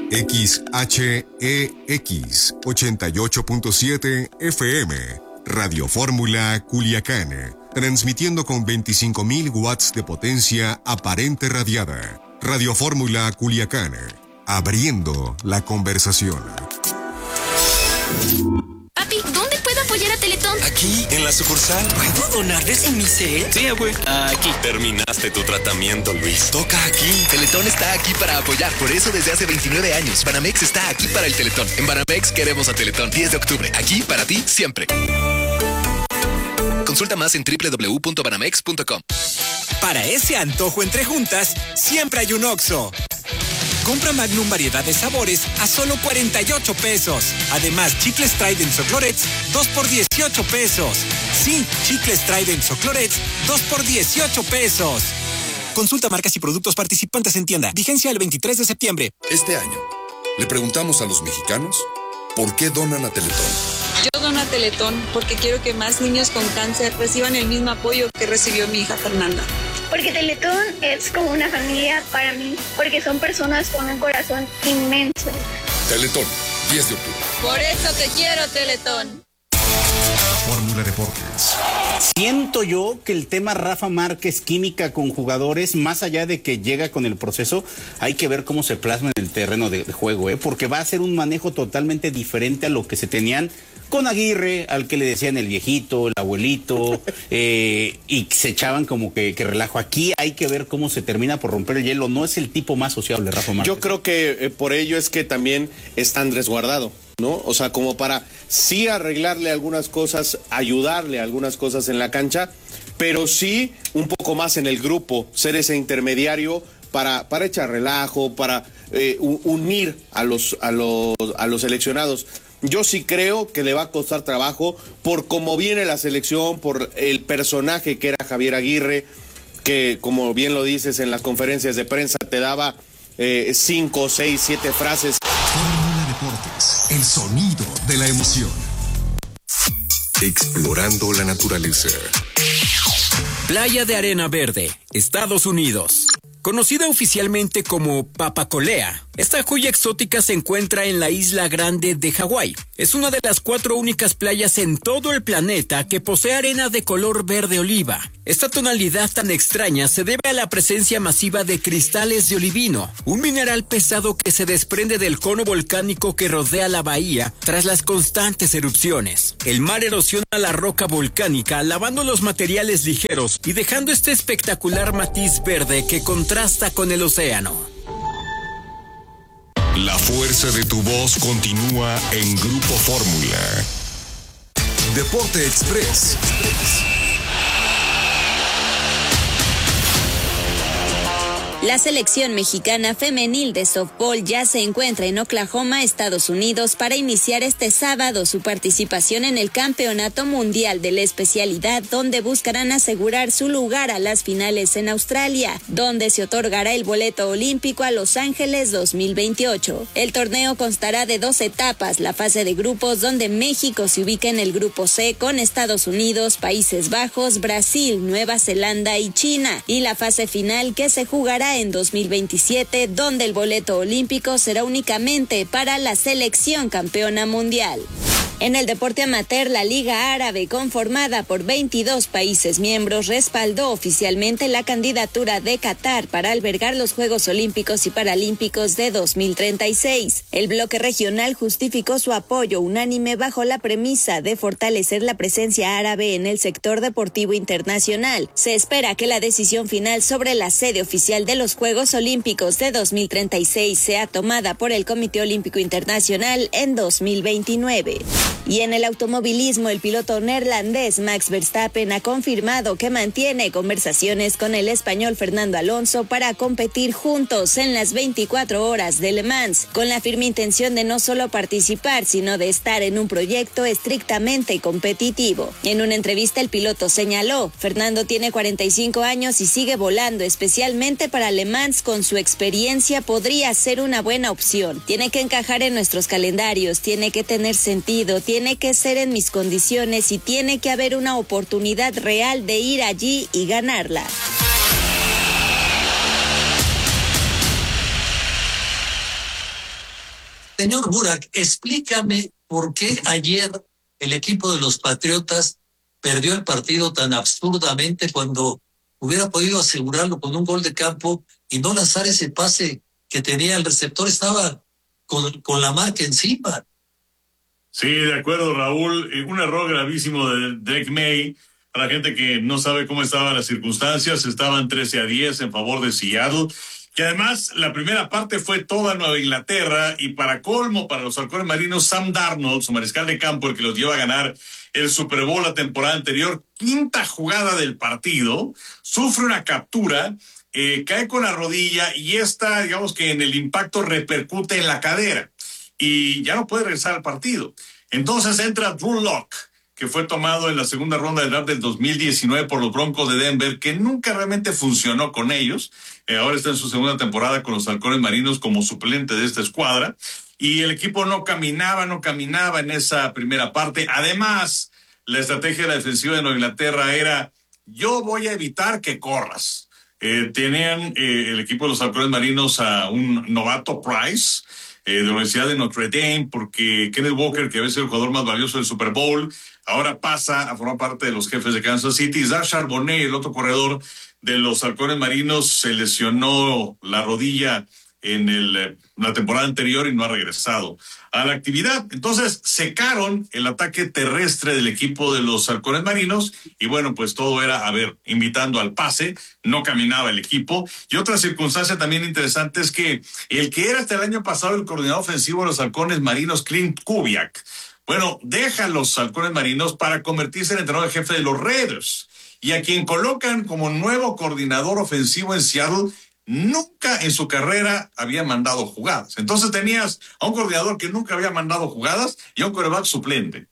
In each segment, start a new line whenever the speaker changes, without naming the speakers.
XHEX 88.7 FM, Radio Fórmula Culiacán, transmitiendo con 25.000 watts de potencia aparente radiada. Radio Fórmula Culiacán, abriendo la conversación.
Papi, ¿dónde puedo apoyar a Teletón?
Aquí, en la sucursal.
¿Puedo donarles en mi cel?
Sí, abue. Aquí. Terminaste tu tratamiento, Luis.
Toca aquí.
Teletón está aquí para apoyar. Por eso desde hace 29 años, Banamex está aquí para el Teletón. En Banamex queremos a Teletón. 10 de octubre. Aquí para ti, siempre. Consulta más en www.banamex.com.
Para ese antojo entre juntas, siempre hay un Oxxo. Compra Magnum variedad de sabores a solo 48 pesos. Además, chicles Trident o Clorets, 2 por 18 pesos. Sí, chicles Trident o Clorets, 2 por 18 pesos. Consulta marcas y productos participantes en tienda. Vigencia el 23 de septiembre.
Este año, le preguntamos a los mexicanos por qué donan a Teletón.
Yo dono a Teletón porque quiero que más niños con cáncer reciban el mismo apoyo que recibió mi hija Fernanda.
Porque Teletón es como una familia para mí, porque son personas con un corazón inmenso.
Teletón, 10 de octubre.
Por eso te quiero, Teletón.
Fórmula Deportes.
Siento yo que el tema Rafa Márquez, química con jugadores, más allá de que llega con el proceso, hay que ver cómo se plasma en el terreno de juego, porque va a ser un manejo totalmente diferente a lo que se tenían con Aguirre, al que le decían el viejito, el abuelito, y se echaban como que relajo. Aquí hay que ver cómo se termina por romper el hielo. No es el tipo más sociable, Rafa Márquez.
Yo creo que por ello es que también está Andrés Guardado, ¿no? O sea, como para sí arreglarle algunas cosas, ayudarle a algunas cosas en la cancha, pero sí un poco más en el grupo, ser ese intermediario para echar relajo, para unir a los seleccionados. Yo sí creo que le va a costar trabajo por cómo viene la selección, por el personaje que era Javier Aguirre, que como bien lo dices en las conferencias de prensa te daba 5, 6, 7 frases.
Fórmula Deportes, el sonido de la emoción. Explorando la naturaleza.
Playa de Arena Verde, Estados Unidos. Conocida oficialmente como Papacolea, esta joya exótica se encuentra en la isla Grande de Hawái. Es una de las 4 únicas playas en todo el planeta que posee arena de color verde oliva. Esta tonalidad tan extraña se debe a la presencia masiva de cristales de olivino, un mineral pesado que se desprende del cono volcánico que rodea la bahía tras las constantes erupciones. El mar erosiona la roca volcánica, lavando los materiales ligeros y dejando este espectacular matiz verde que contrasta con el océano.
La fuerza de tu voz continúa en Grupo Fórmula. Deporte Express.
La selección mexicana femenil de softball ya se encuentra en Oklahoma, Estados Unidos, para iniciar este sábado su participación en el Campeonato Mundial de la especialidad, donde buscarán asegurar su lugar a las finales en Australia, donde se otorgará el boleto olímpico a Los Ángeles 2028. El torneo constará de 2 etapas, la fase de grupos, donde México se ubica en el grupo C con Estados Unidos, Países Bajos, Brasil, Nueva Zelanda y China, y la fase final que se jugará en 2027, donde el boleto olímpico será únicamente para la selección campeona mundial. En el deporte amateur, la Liga Árabe, conformada por 22 países miembros, respaldó oficialmente la candidatura de Qatar para albergar los Juegos Olímpicos y Paralímpicos de 2036. El bloque regional justificó su apoyo unánime bajo la premisa de fortalecer la presencia árabe en el sector deportivo internacional. Se espera que la decisión final sobre la sede oficial de los Juegos Olímpicos de 2036 sea tomada por el Comité Olímpico Internacional en 2029. Y en el automovilismo, el piloto neerlandés Max Verstappen ha confirmado que mantiene conversaciones con el español Fernando Alonso para competir juntos en las 24 horas de Le Mans, con la firme intención de no solo participar, sino de estar en un proyecto estrictamente competitivo. En una entrevista, el piloto señaló: Fernando tiene 45 años y sigue volando, especialmente para Le Mans. Con su experiencia podría ser una buena opción. Tiene que encajar en nuestros calendarios, tiene que tener sentido, tiene que ser en mis condiciones y tiene que haber una oportunidad real de ir allí y ganarla.
Señor Burak, explícame por qué ayer el equipo de los Patriotas perdió el partido tan absurdamente cuando hubiera podido asegurarlo con un gol de campo y no lanzar ese pase que tenía el receptor, estaba con la marca encima.
Sí, de acuerdo, Raúl. Un error gravísimo de Drake May. Para la gente que no sabe cómo estaban las circunstancias, estaban 13-10 en favor de Seattle. Que además la primera parte fue toda Nueva Inglaterra y para colmo, para los halcones marinos, Sam Darnold, su mariscal de campo, el que los lleva a ganar el Super Bowl la temporada anterior, quinta jugada del partido, sufre una captura, cae con la rodilla y esta, digamos que en el impacto repercute en la cadera y ya no puede regresar al partido. Entonces entra Drew Lock, que fue tomado en la segunda ronda del draft del 2019 por los Broncos de Denver, que nunca realmente funcionó con ellos. Ahora está en su segunda temporada con los halcones marinos como suplente de esta escuadra. Y el equipo no caminaba en esa primera parte. Además, la estrategia de la defensiva de Nueva Inglaterra era, yo voy a evitar que corras. Tenían el equipo de los halcones marinos a un novato Price, de la Universidad de Notre Dame, porque Kenneth Walker, que había sido el jugador más valioso del Super Bowl, ahora pasa a formar parte de los Jefes de Kansas City. Zach Charbonnet, el otro corredor de los halcones marinos, se lesionó la rodilla en la temporada anterior y no ha regresado a la actividad. Entonces secaron el ataque terrestre del equipo de los halcones marinos y bueno, pues todo era, invitando al pase, no caminaba el equipo. Y otra circunstancia también interesante es que el que era hasta el año pasado el coordinador ofensivo de los halcones marinos, Clint Kubiak, bueno, deja los halcones marinos para convertirse en entrenador jefe de los Raiders. Y a quien colocan como nuevo coordinador ofensivo en Seattle, nunca en su carrera había mandado jugadas. Entonces tenías a un coordinador que nunca había mandado jugadas y a un quarterback suplente.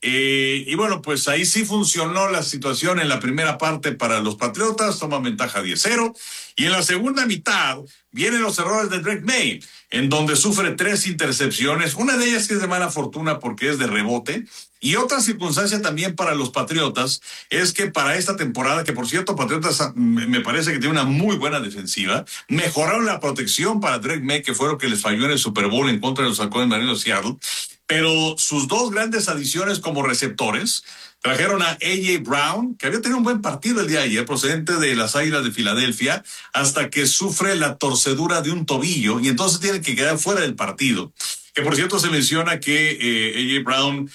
Y bueno, pues ahí sí funcionó la situación en la primera parte para los Patriotas, toman ventaja 10-0. Y en la segunda mitad vienen los errores de Drake May, en donde sufre 3 intercepciones. Una de ellas que es de mala fortuna porque es de rebote. Y otra circunstancia también para los Patriotas es que para esta temporada, que por cierto, Patriotas me parece que tiene una muy buena defensiva, mejoraron la protección para Drake May, que fue lo que les falló en el Super Bowl en contra de los halcones marinos de Seattle. Pero sus 2 grandes adiciones como receptores trajeron a A.J. Brown, que había tenido un buen partido el día de ayer, procedente de las Águilas de Filadelfia, hasta que sufre la torcedura de un tobillo y entonces tiene que quedar fuera del partido. Que por cierto se menciona que A.J. Brown,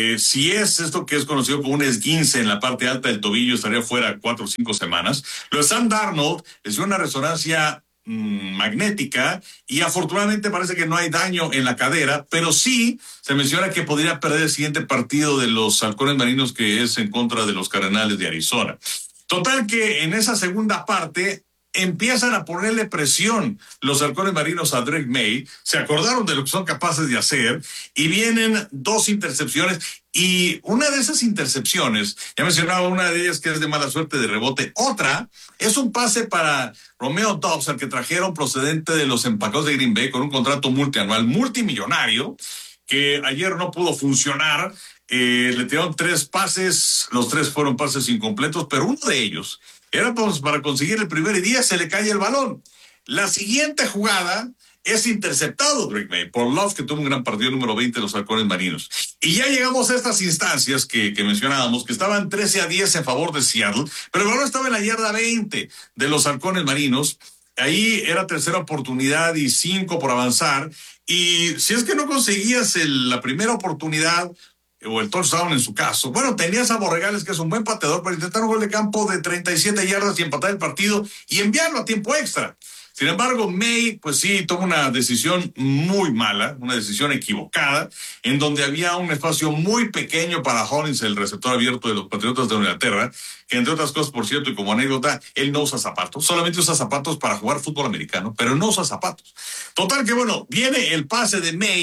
si es esto que es conocido como un esguince en la parte alta del tobillo, estaría fuera 4 o 5 semanas. Lo de Sam Darnold es una resonancia magnética y afortunadamente parece que no hay daño en la cadera, pero sí se menciona que podría perder el siguiente partido de los halcones marinos, que es en contra de los Cardenales de Arizona. Total que en esa segunda parte empiezan a ponerle presión los halcones marinos a Drake May, se acordaron de lo que son capaces de hacer y vienen 2 intercepciones. Y una de esas intercepciones, ya mencionaba una de ellas que es de mala suerte de rebote, otra es un pase para Romeo Doubs, al que trajeron procedente de los Empacados de Green Bay con un contrato multianual multimillonario, que ayer no pudo funcionar. Le tiraron 3 pases, los 3 fueron pases incompletos, pero uno de ellos era para conseguir el primer día, se le cae el balón. La siguiente jugada es interceptado Drake May por Love, que tuvo un gran partido número 20 de los halcones marinos. Y ya llegamos a estas instancias que mencionábamos, que estaban 13-10 en favor de Seattle, pero el balón estaba en la yarda 20 de los halcones marinos. Ahí era tercera oportunidad y 5 por avanzar. Y si es que no conseguías la primera oportunidad o el touchdown en su caso, bueno, tenías a Borregales, que es un buen pateador, para intentar un gol de campo de 37 yardas y empatar el partido y enviarlo a tiempo extra. Sin embargo, May, pues sí, toma una decisión muy mala, una decisión equivocada, en donde había un espacio muy pequeño para Hollins, el receptor abierto de los Patriotas de Inglaterra, que entre otras cosas, por cierto, y como anécdota, él no usa zapatos, solamente usa zapatos para jugar fútbol americano, pero no usa zapatos. Total que bueno, viene el pase de May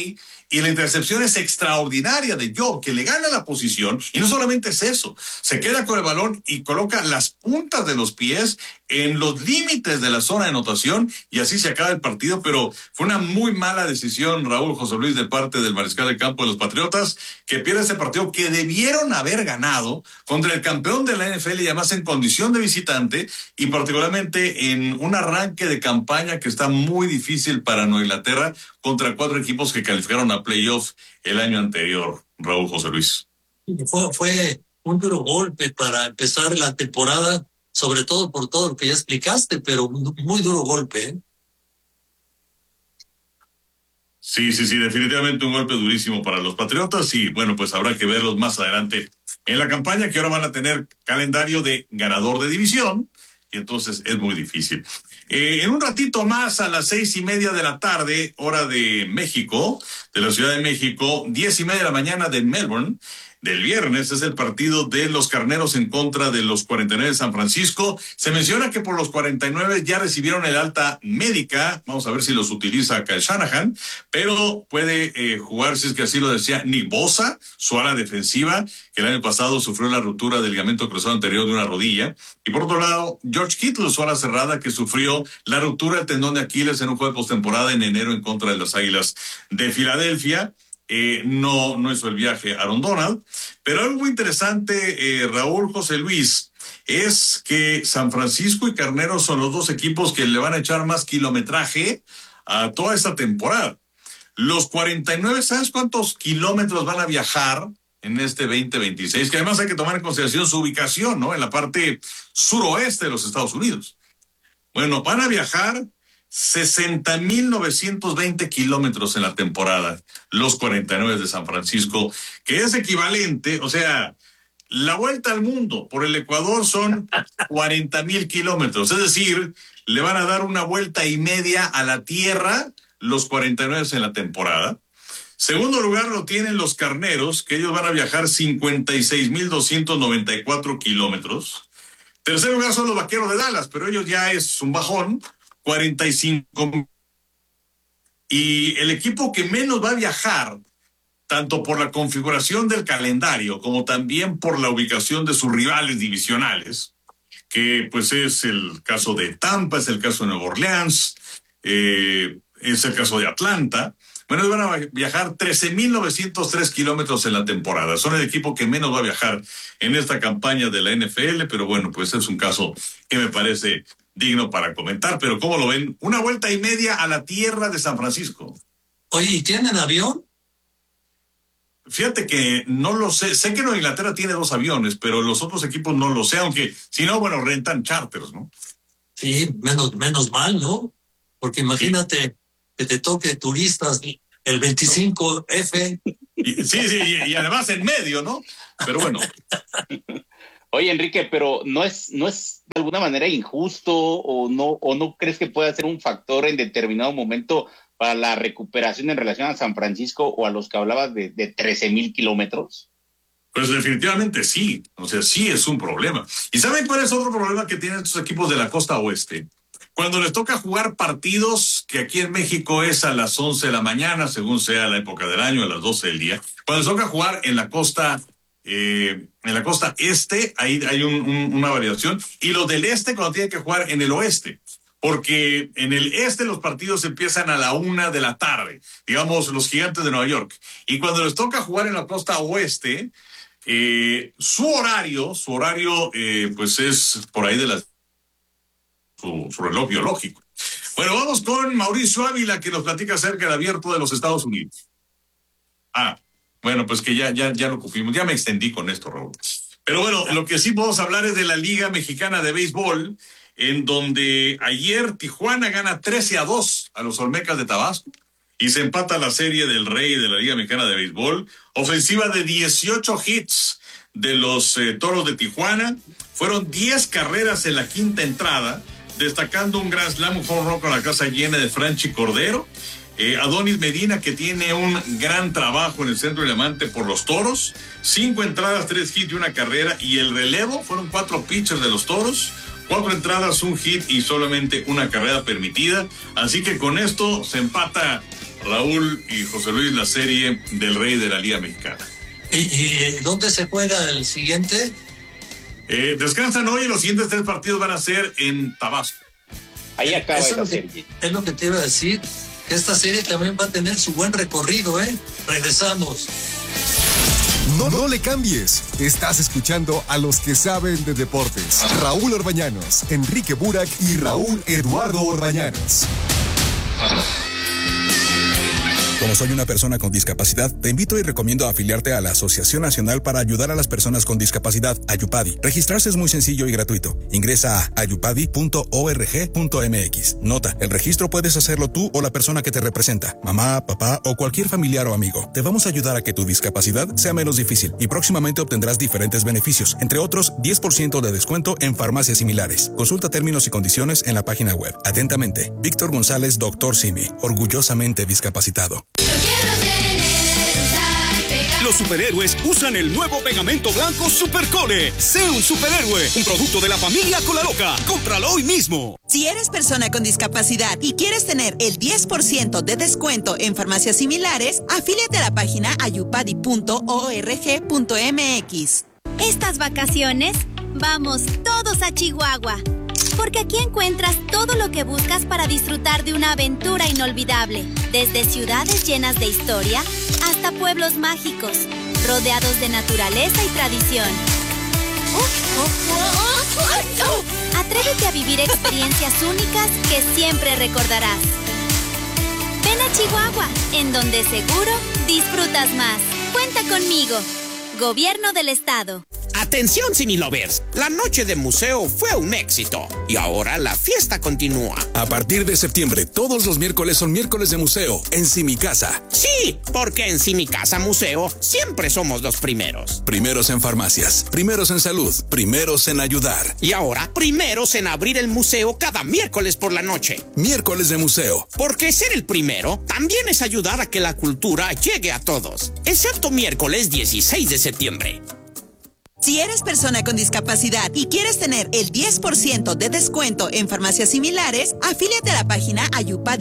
Y la intercepción es extraordinaria de Job, que le gana la posición, y no solamente es eso, se queda con el balón y coloca las puntas de los pies en los límites de la zona de anotación, y así se acaba el partido. Pero fue una muy mala decisión, Raúl, José Luis, de parte del mariscal de campo de los Patriotas, que pierde ese partido que debieron haber ganado contra el campeón de la NFL, y además en condición de visitante, y particularmente en un arranque de campaña que está muy difícil para Nueva Inglaterra contra 4 equipos que calificaron a playoff el año anterior, Raúl, José Luis.
Fue un duro golpe para empezar la temporada, sobre todo por todo lo que ya explicaste, pero muy duro golpe, ¿eh?
Sí, definitivamente un golpe durísimo para los Patriotas, y bueno, pues habrá que verlos más adelante en la campaña, que ahora van a tener calendario de ganador de división, y entonces es muy difícil. En un ratito más, a las 6:30 de la tarde, hora de México, de la Ciudad de México, 10:30 de la mañana de Melbourne, del viernes, es el partido de los Carneros en contra de los 49 de San Francisco. Se menciona que por los 49 ya recibieron el alta médica. Vamos a ver si los utiliza Kyle Shanahan, pero puede jugar, si es que así lo decía, Nick Bosa, su ala defensiva, que el año pasado sufrió la ruptura del ligamento cruzado anterior de una rodilla. Y por otro lado, George Kittle, su ala cerrada, que sufrió la ruptura del tendón de Aquiles en un juego de postemporada en enero en contra de las Águilas de Filadelfia. No hizo el viaje Aaron Donald, pero algo muy interesante, Raúl, José Luis, es que San Francisco y Carneros son los dos equipos que le van a echar más kilometraje a toda esta temporada. Los 49, ¿sabes cuántos kilómetros van a viajar en este 2026? Que además hay que tomar en consideración su ubicación, ¿no? En la parte suroeste de los Estados Unidos. Bueno, van a viajar 60,920 kilómetros en la temporada, los 49 de San Francisco, que es equivalente, o sea, la vuelta al mundo por el Ecuador son 40,000 kilómetros, es decir, le van a dar una vuelta y media a la Tierra los 49 en la temporada. Segundo lugar lo tienen los Carneros, que ellos van a viajar 56,294 kilómetros. Tercer lugar son los Vaqueros de Dallas, pero ellos ya es un bajón, 45. Y el equipo que menos va a viajar, tanto por la configuración del calendario como también por la ubicación de sus rivales divisionales, que pues es el caso de Tampa, es el caso de Nueva Orleans, es el caso de Atlanta. Bueno, van a viajar 13,903 kilómetros en la temporada. Son el equipo que menos va a viajar en esta campaña de la NFL, pero bueno, pues es un caso que me parece digno para comentar. Pero ¿cómo lo ven? Una vuelta y media a la Tierra de San Francisco.
Oye, ¿y tienen avión?
Fíjate que no lo sé. Sé que Nueva Inglaterra tiene 2 aviones, pero los otros equipos no lo sé, aunque si no, bueno, rentan charters, ¿no?
Sí, menos mal, ¿no? Porque imagínate que te toque turistas el 25F.
Y además en medio, ¿no? Pero bueno.
Oye, Enrique, pero ¿no es de alguna manera injusto o no crees que pueda ser un factor en determinado momento para la recuperación en relación a San Francisco o a los que hablabas de 13,000 kilómetros?
Pues definitivamente sí, o sea, sí es un problema. ¿Y saben cuál es otro problema que tienen estos equipos de la costa oeste? Cuando les toca jugar partidos, que aquí en México es a las 11 de la mañana, según sea la época del año, a las 12 del día, cuando les toca jugar en la costa este, ahí hay una variación, y los del este cuando tienen que jugar en el oeste, porque en el este los partidos empiezan a la 1 de la tarde, digamos los Gigantes de Nueva York, y cuando les toca jugar en la costa oeste, su horario pues es por ahí de su reloj biológico. Bueno, vamos con Mauricio Ávila, que nos platica acerca del Abierto de los Estados Unidos. Bueno, pues que ya lo cumplimos, ya me extendí con esto, Raúl. Pero bueno, lo que sí podemos hablar es de la Liga Mexicana de Béisbol, en donde ayer Tijuana gana 13-2 a los Olmecas de Tabasco y se empata la serie del Rey de la Liga Mexicana de Béisbol. Ofensiva de 18 hits de los Toros de Tijuana. Fueron 10 carreras en la quinta entrada, destacando un gran slam, un home run con la casa llena de Franchi Cordero. Adonis Medina, que tiene un gran trabajo en el centro del diamante por los Toros. 5 entradas, 3 hits y una carrera. Y el relevo fueron 4 pitchers de los Toros. 4 entradas, 1 hit y solamente una carrera permitida. Así que con esto se empata Raúl y José Luis, la serie del Rey de la Liga Mexicana.
¿Y dónde se juega el siguiente?
Descansan hoy y los siguientes 3 partidos van a ser en Tabasco.
Ahí acaba esa serie.
Es lo que te iba a decir. Esta serie también va a tener su buen recorrido, ¿eh? Regresamos.
No le cambies. Estás escuchando a los que saben de deportes. Raúl Orbañanos, Enrique Burak y Raúl Eduardo Orbañanos.
Como soy una persona con discapacidad, te invito y recomiendo afiliarte a la Asociación Nacional para Ayudar a las Personas con Discapacidad, Ayupadi. Registrarse es muy sencillo y gratuito. Ingresa a ayupadi.org.mx. Nota, el registro puedes hacerlo tú o la persona que te representa, mamá, papá o cualquier familiar o amigo. Te vamos a ayudar a que tu discapacidad sea menos difícil y próximamente obtendrás diferentes beneficios, entre otros 10% de descuento en farmacias similares. Consulta términos y condiciones en la página web. Atentamente, Víctor González, Dr. Simi, orgullosamente discapacitado.
Los superhéroes usan el nuevo pegamento blanco Supercole. Sé un superhéroe, un producto de la familia Colaloca. Cómpralo hoy mismo.
Si eres persona con discapacidad y quieres tener el 10% de descuento en farmacias similares, afíliate a la página ayupadi.org.mx.
Estas vacaciones, vamos todos a Chihuahua. Porque aquí encuentras todo lo que buscas para disfrutar de una aventura inolvidable. Desde ciudades llenas de historia hasta pueblos mágicos, rodeados de naturaleza y tradición. Atrévete a vivir experiencias únicas que siempre recordarás. Ven a Chihuahua, en donde seguro disfrutas más. Cuenta conmigo. Gobierno del Estado.
Atención, Cinelovers, la noche de museo fue un éxito y ahora la fiesta continúa.
A partir de septiembre, todos los miércoles son miércoles de museo en Simicasa.
Sí, porque en Simicasa Museo siempre somos los primeros.
Primeros en farmacias, primeros en salud, primeros en ayudar.
Y ahora, primeros en abrir el museo cada miércoles por la noche.
Miércoles de museo.
Porque ser el primero también es ayudar a que la cultura llegue a todos, excepto miércoles 16 de septiembre.
Si eres persona con discapacidad y quieres tener el 10% de descuento en farmacias similares, afíliate a la página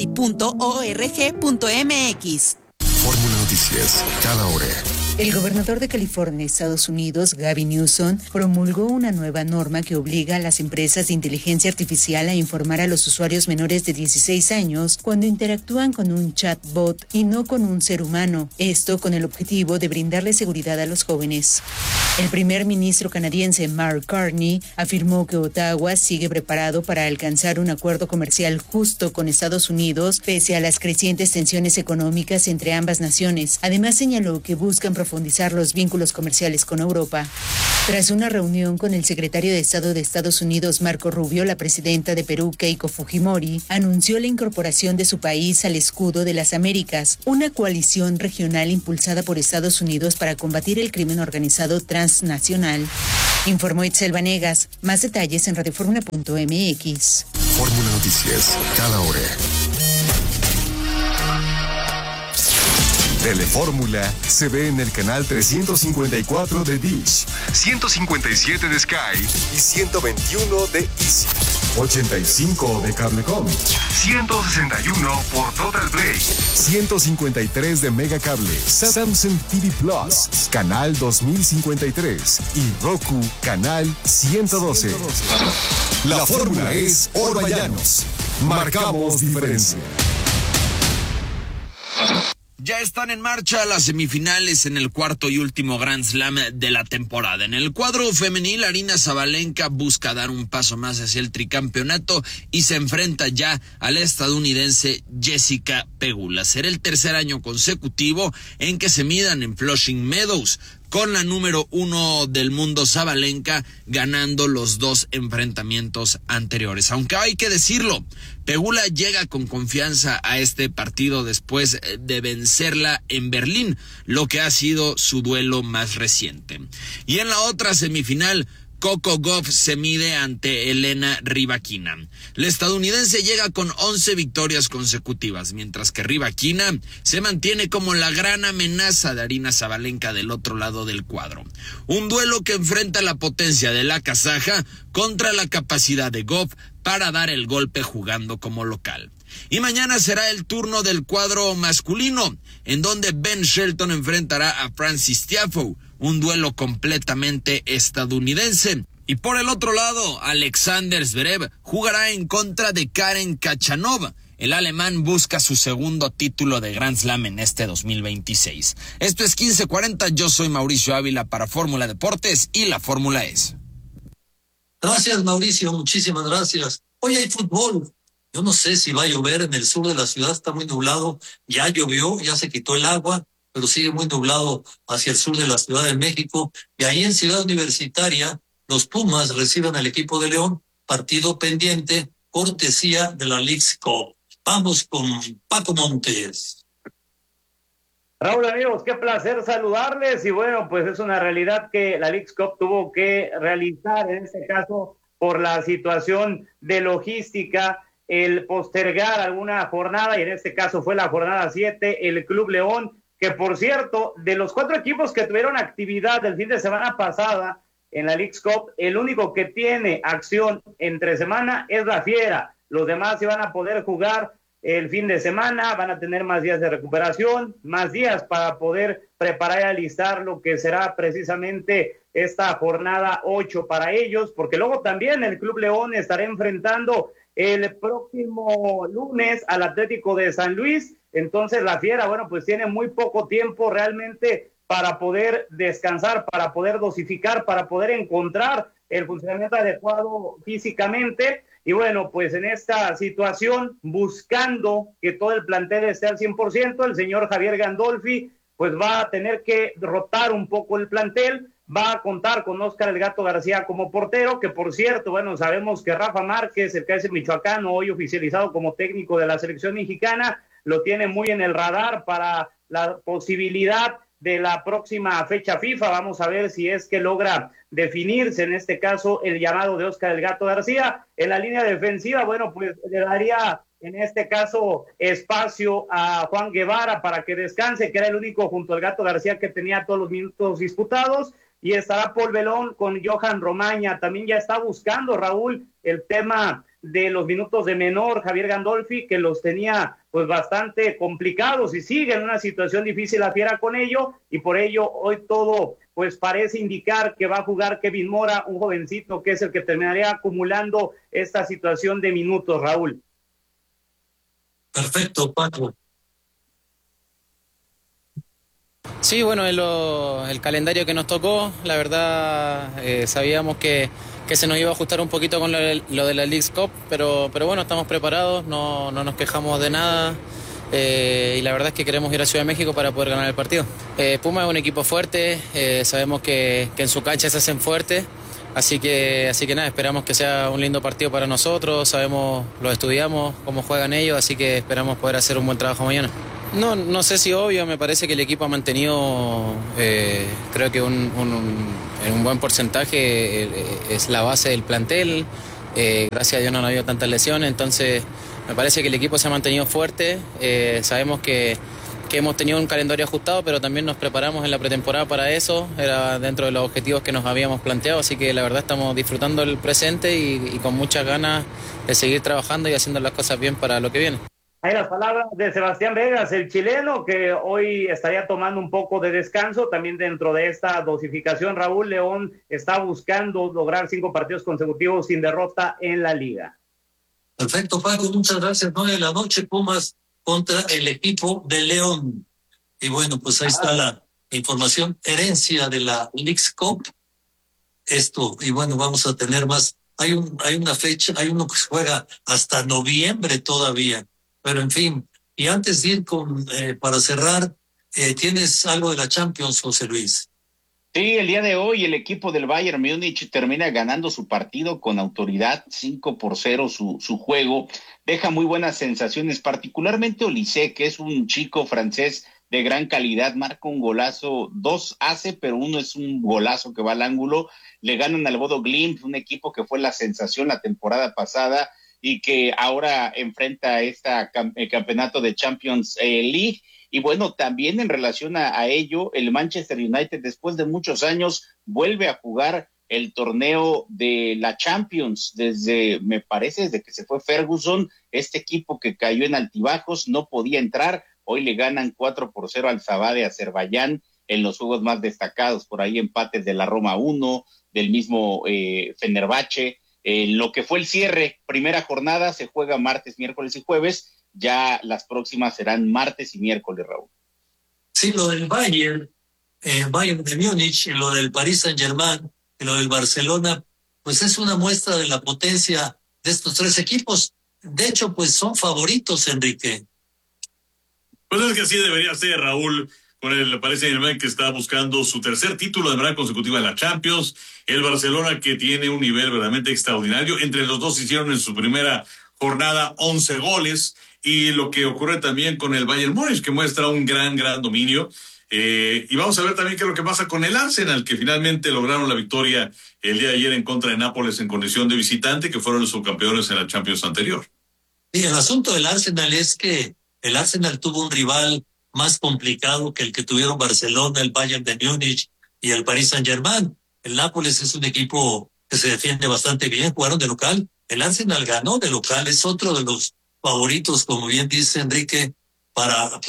ayupadi.org.mx.
Fórmula Noticias, cada hora.
El gobernador de California, Estados Unidos, Gavin Newsom, promulgó una nueva norma que obliga a las empresas de inteligencia artificial a informar a los usuarios menores de 16 años cuando interactúan con un chatbot y no con un ser humano. Esto con el objetivo de brindarle seguridad a los jóvenes. El primer ministro canadiense Mark Carney afirmó que Ottawa sigue preparado para alcanzar un acuerdo comercial justo con Estados Unidos pese a las crecientes tensiones económicas entre ambas naciones. Además señaló que buscan profundizar los vínculos comerciales con Europa. Tras una reunión con el secretario de Estado de Estados Unidos, Marco Rubio, la presidenta de Perú, Keiko Fujimori, anunció la incorporación de su país al Escudo de las Américas, una coalición regional impulsada por Estados Unidos para combatir el crimen organizado transnacional. Informó Itzel Vanegas. Más detalles en radioformula.mx.
Fórmula Noticias, cada hora. Telefórmula se ve en el canal 354 de Dish, 157 de Sky y 121 de Easy, 85 de Cablecom, 161 por Total Play, 153 de Megacable, Samsung TV Plus, canal 2053 y Roku, canal 112. La fórmula es Orbañanos. Marcamos diferencia.
Ya están en marcha las semifinales en el cuarto y último Grand Slam de la temporada. En el cuadro femenil, Aryna Sabalenka busca dar un paso más hacia el tricampeonato y se enfrenta ya a la estadounidense Jessica Pegula. Será el tercer año consecutivo en que se midan en Flushing Meadows, con la número 1 del mundo Sabalenka ganando los dos enfrentamientos anteriores. Aunque hay que decirlo, Pegula llega con confianza a este partido después de vencerla en Berlín, lo que ha sido su duelo más reciente. Y en la otra semifinal, Coco Gauff se mide ante Elena Rybakina. La estadounidense llega con 11 victorias consecutivas, mientras que Rybakina se mantiene como la gran amenaza de Aryna Sabalenka del otro lado del cuadro. Un duelo que enfrenta la potencia de la kazaja contra la capacidad de Gauff para dar el golpe jugando como local. Y mañana será el turno del cuadro masculino, en donde Ben Shelton enfrentará a Francis Tiafoe, un duelo completamente estadounidense. Y por el otro lado, Alexander Zverev jugará en contra de Karen Khachanov. El alemán busca su segundo título de Grand Slam en este 2026. Esto es 1540, yo soy Mauricio Ávila para Fórmula Deportes y la Fórmula es.
Gracias, Mauricio, muchísimas gracias. Hoy hay fútbol. Yo no sé si va a llover en el sur de la ciudad, está muy nublado. Ya llovió, ya se quitó el agua, pero sigue muy nublado hacia el sur de la Ciudad de México. Y ahí en Ciudad Universitaria, los Pumas reciben al equipo de León, partido pendiente, cortesía de la Leagues Cup. Vamos con Paco Montes.
Raúl, amigos, qué placer saludarles. Y bueno, pues es una realidad que la Leagues Cup tuvo que realizar, en este caso, por la situación de logística, el postergar alguna jornada, y en este caso fue la jornada 7, el Club León, que por cierto, de los 4 equipos que tuvieron actividad el fin de semana pasada, en la Leagues Cup, el único que tiene acción entre semana es la Fiera. Los demás se van a poder jugar el fin de semana, van a tener más días de recuperación, más días para poder preparar y alistar lo que será precisamente esta jornada 8 para ellos, porque luego también el Club León estará enfrentando el próximo lunes al Atlético de San Luis. Entonces la Fiera, bueno, pues tiene muy poco tiempo realmente para poder descansar, para poder dosificar, para poder encontrar el funcionamiento adecuado físicamente. Y bueno, pues en esta situación, buscando que todo el plantel esté al 100%, el señor Javier Gandolfi pues va a tener que rotar un poco el plantel, va a contar con Óscar El Gato García como portero, que por cierto, bueno, sabemos que Rafa Márquez, el KS michoacano, hoy oficializado como técnico de la selección mexicana, lo tiene muy en el radar para la posibilidad de la próxima fecha FIFA. Vamos a ver si es que logra definirse, en este caso, el llamado de Óscar El Gato García. En la línea defensiva, bueno, pues le daría, en este caso, espacio a Juan Guevara para que descanse, que era el único junto al Gato García que tenía todos los minutos disputados, y estará Paul Belón con Johan Romaña. También ya está buscando, Raúl, el tema de los minutos de menor, Javier Gandolfi, que los tenía pues bastante complicados y sigue en una situación difícil la Fiera con ello, y por ello hoy todo pues parece indicar que va a jugar Kevin Mora, un jovencito que es el que terminaría acumulando esta situación de minutos, Raúl.
Perfecto, Paco.
Sí, bueno, el calendario que nos tocó, la verdad sabíamos que se nos iba a ajustar un poquito con lo de la Leagues Cup, pero bueno, estamos preparados, no nos quejamos de nada, y la verdad es que queremos ir a Ciudad de México para poder ganar el partido. Puma es un equipo fuerte, sabemos que en su cancha se hacen fuertes, así que nada, esperamos que sea un lindo partido para nosotros, sabemos, lo estudiamos, cómo juegan ellos, así que esperamos poder hacer un buen trabajo mañana. No sé si obvio, me parece que el equipo ha mantenido, creo que en un buen porcentaje es la base del plantel, gracias a Dios no ha habido tantas lesiones, entonces me parece que el equipo se ha mantenido fuerte, sabemos que hemos tenido un calendario ajustado, pero también nos preparamos en la pretemporada para eso, era dentro de los objetivos que nos habíamos planteado, así que la verdad estamos disfrutando el presente y con muchas ganas de seguir trabajando y haciendo las cosas bien para lo que viene.
Hay las palabras de Sebastián Vegas, el chileno, que hoy estaría tomando un poco de descanso. También dentro de esta dosificación, Raúl, León está buscando lograr 5 partidos consecutivos sin derrota en la liga.
Perfecto, Paco, muchas gracias. 9 de la noche, Pumas contra el equipo de León. Y bueno, pues ahí está la información, herencia de la Leagues Cup. Esto, y bueno, vamos a tener más. Hay una fecha, hay uno que se juega hasta noviembre todavía. Pero en fin, y antes de ir para cerrar, ¿tienes algo de la Champions, José Luis?
Sí, el día de hoy el equipo del Bayern Múnich termina ganando su partido con autoridad, 5-0 su juego. Deja muy buenas sensaciones, particularmente Olise, que es un chico francés de gran calidad, marca un golazo, 2 hace, pero uno es un golazo que va al ángulo. Le ganan al Bodo Glimt, un equipo que fue la sensación la temporada pasada y que ahora enfrenta el campeonato de Champions League. Y bueno, también en relación a ello, el Manchester United, después de muchos años, vuelve a jugar el torneo de la Champions me parece desde que se fue Ferguson. Este equipo que cayó en altibajos no podía entrar. Hoy le ganan 4-0 al Sabah de Azerbaiyán en los juegos más destacados. Por ahí empates de la Roma 1, del mismo Fenerbahce. Lo que fue el cierre, primera jornada, se juega martes, miércoles y jueves. Ya las próximas serán martes y miércoles, Raúl.
Sí, lo del Bayern de Múnich, y lo del Paris Saint-Germain, y lo del Barcelona, pues es una muestra de la potencia de estos tres equipos. De hecho, pues son favoritos, Enrique.
Pues es que así debería ser, Raúl, con el Paris Saint-Germain, que está buscando su tercer título de manera consecutiva en la Champions. El Barcelona, que tiene un nivel verdaderamente extraordinario. Entre los dos hicieron en su primera jornada 11 goles. Y lo que ocurre también con el Bayern Múnich, que muestra un gran dominio. Y vamos a ver también qué es lo que pasa con el Arsenal, que finalmente lograron la victoria el día de ayer en contra de Nápoles en condición de visitante, que fueron los subcampeones en la Champions anterior.
Y el asunto del Arsenal es que el Arsenal tuvo un rival más complicado que el que tuvieron Barcelona, el Bayern de Múnich y el Paris Saint-Germain. El Nápoles es un equipo que se defiende bastante bien, jugaron de local. El Arsenal ganó de local, es otro de los favoritos, como bien dice Enrique, para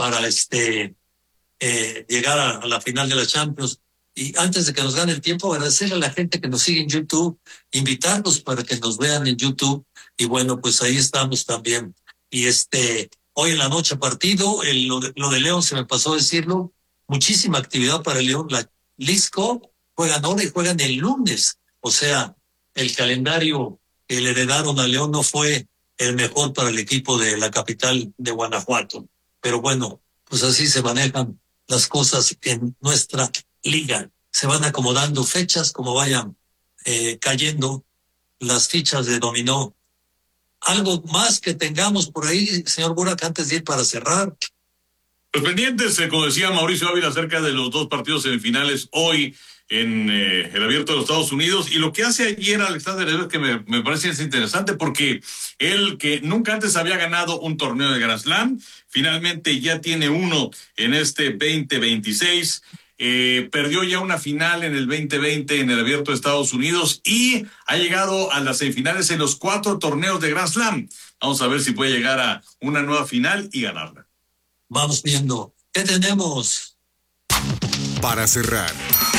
llegar a la final de la Champions. Y antes de que nos gane el tiempo, agradecerle a la gente que nos sigue en YouTube, invitarlos para que nos vean en YouTube, y bueno, pues ahí estamos también. Y hoy en la noche partido, lo de León se me pasó a decirlo, muchísima actividad para el León. La Lisco juegan ahora y juegan el lunes, o sea, el calendario que le heredaron a León no fue el mejor para el equipo de la capital de Guanajuato. Pero bueno, pues así se manejan las cosas en nuestra liga. Se van acomodando fechas como vayan cayendo las fichas de dominó. ¿Algo más que tengamos por ahí, señor Burak, antes de ir para cerrar?
Los pendientes, como decía Mauricio Ávila, acerca de los dos partidos semifinales hoy en el Abierto de los Estados Unidos, y lo que hace ayer Alexander Zverev, que me parece interesante, porque él, que nunca antes había ganado un torneo de Grand Slam, finalmente ya tiene uno en este 2026, perdió ya una final en el 2020 en el Abierto de Estados Unidos y ha llegado a las semifinales en los 4 torneos de Grand Slam. Vamos a ver si puede llegar a una nueva final y ganarla.
Vamos viendo. ¿Qué tenemos?
Para cerrar.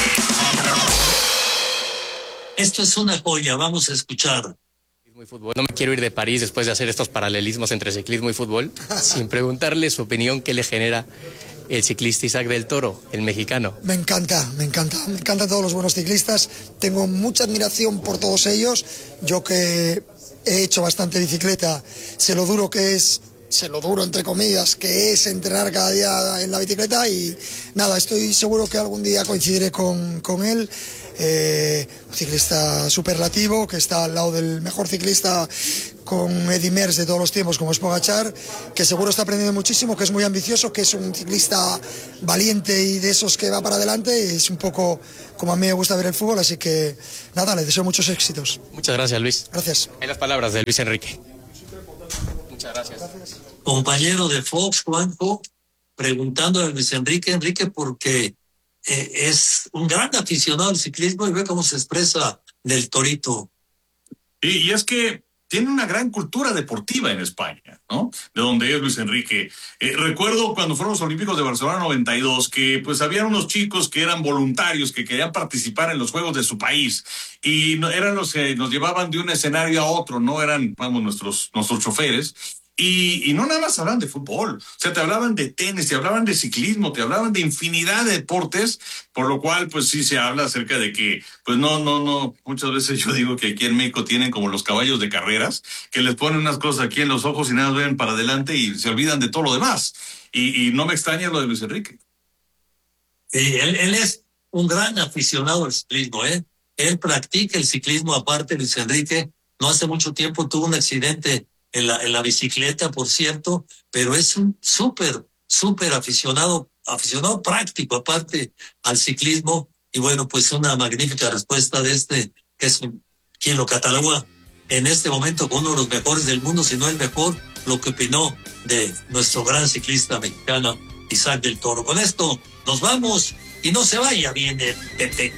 Esto es una joya, vamos a escuchar.
No me quiero ir de París después de hacer estos paralelismos entre ciclismo y fútbol sin preguntarle su opinión, qué le genera el ciclista Isaac del Toro, el mexicano.
Me encantan todos los buenos ciclistas, tengo mucha admiración por todos ellos. Yo que he hecho bastante bicicleta, sé lo duro entre comillas, que es entrenar cada día en la bicicleta, y nada, estoy seguro que algún día coincidiré con él. Un ciclista superlativo que está al lado del mejor ciclista con Eddy Merckx de todos los tiempos, como es Pogačar, que seguro está aprendiendo muchísimo, que es muy ambicioso, que es un ciclista valiente y de esos que va para adelante. Es un poco como a mí me gusta ver el fútbol, así que nada, le deseo muchos éxitos.
Muchas gracias, Luis.
Gracias.
En las palabras de Luis Enrique. Muchas gracias.
Compañero de Fox, Juanjo, preguntando a Luis Enrique, porque es un gran aficionado al ciclismo y ve cómo se expresa del Torito.
Y es que tiene una gran cultura deportiva en España, ¿no? De donde es Luis Enrique. Recuerdo cuando fueron los Olímpicos de Barcelona 92, que pues había unos chicos que eran voluntarios, que querían participar en los Juegos de su país, y eran los que nos llevaban de un escenario a otro, no eran, vamos, nuestros choferes. Y no nada más hablaban de fútbol, o sea, te hablaban de tenis, te hablaban de ciclismo, te hablaban de infinidad de deportes, por lo cual, pues sí se habla acerca de que, pues no, muchas veces yo digo que aquí en México tienen como los caballos de carreras, que les ponen unas cosas aquí en los ojos y nada más ven para adelante y se olvidan de todo lo demás. Y no me extraña lo de Luis Enrique.
Él es un gran aficionado al ciclismo, ¿eh? Él practica el ciclismo aparte. Luis Enrique no hace mucho tiempo tuvo un accidente en la bicicleta, por cierto, pero es un súper aficionado práctico aparte al ciclismo. Y bueno, pues una magnífica respuesta de que es quien lo cataloga en este momento como uno de los mejores del mundo, si no el mejor, lo que opinó de nuestro gran ciclista mexicano Isaac del Toro. Con esto nos vamos y no se vaya, viene Pepe.